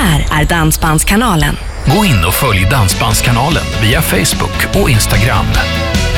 här är Dansbandskanalen. Gå in och följ Dansbandskanalen via Facebook och Instagram.